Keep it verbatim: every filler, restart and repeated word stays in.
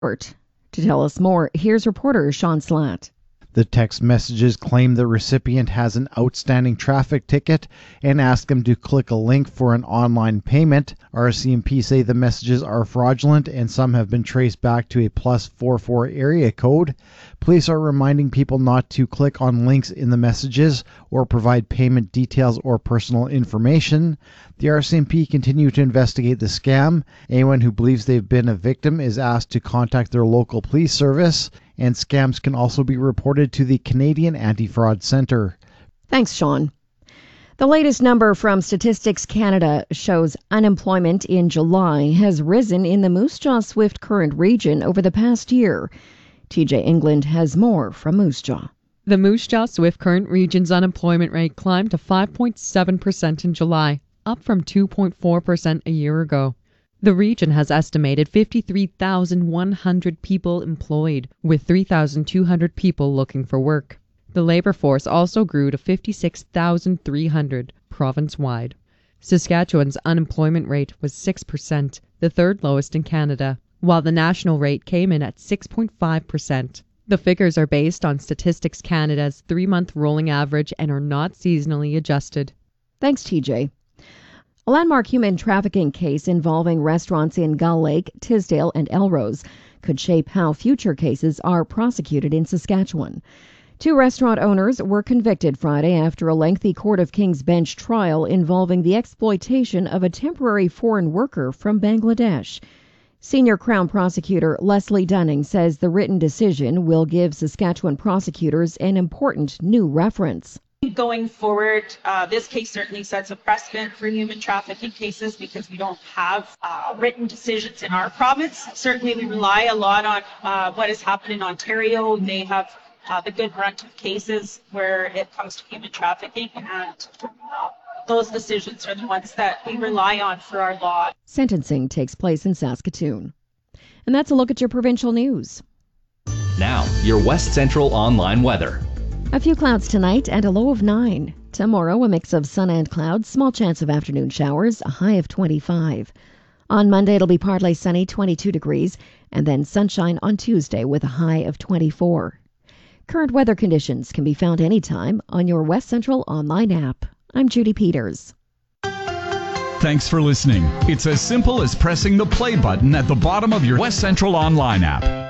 To tell us more, here's reporter Sean Slatt. The text messages claim the recipient has an outstanding traffic ticket and ask them to click a link for an online payment. R C M P say the messages are fraudulent and some have been traced back to a plus four four area code. Police are reminding people not to click on links in the messages or provide payment details or personal information. The R C M P continue to investigate the scam. Anyone who believes they've been a victim is asked to contact their local police service, and scams can also be reported to the Canadian Anti-Fraud Centre. Thanks, Sean. The latest number from Statistics Canada shows unemployment in July has risen in the Moose Jaw Swift Current region over the past year. T J England has more from Moose Jaw. The Moose Jaw Swift Current region's unemployment rate climbed to five point seven percent in July, up from two point four percent a year ago. The region has estimated fifty-three thousand one hundred people employed, with three thousand two hundred people looking for work. The labor force also grew to fifty-six thousand three hundred province-wide. Saskatchewan's unemployment rate was six percent, the third lowest in Canada, while the national rate came in at six point five percent. The figures are based on Statistics Canada's three-month rolling average and are not seasonally adjusted. Thanks, T J. A landmark human trafficking case involving restaurants in Gull Lake, Tisdale, and Elrose could shape how future cases are prosecuted in Saskatchewan. Two restaurant owners were convicted Friday after a lengthy Court of King's Bench trial involving the exploitation of a temporary foreign worker from Bangladesh. Senior Crown Prosecutor Leslie Dunning says the written decision will give Saskatchewan prosecutors an important new reference. Going forward, uh, this case certainly sets a precedent for human trafficking cases because we don't have uh, written decisions in our province. Certainly we rely a lot on uh, what has happened in Ontario. They have uh, the good brunt of cases where it comes to human trafficking, and uh, those decisions are the ones that we rely on for our law. Sentencing takes place in Saskatoon. And that's a look at your provincial news. Now, your West Central Online weather. A few clouds tonight and a low of nine. Tomorrow, a mix of sun and clouds, small chance of afternoon showers, a high of twenty-five. On Monday, it'll be partly sunny, twenty-two degrees, and then sunshine on Tuesday with a high of twenty-four. Current weather conditions can be found anytime on your West Central Online app. I'm Judy Peters. Thanks for listening. It's as simple as pressing the play button at the bottom of your West Central Online app.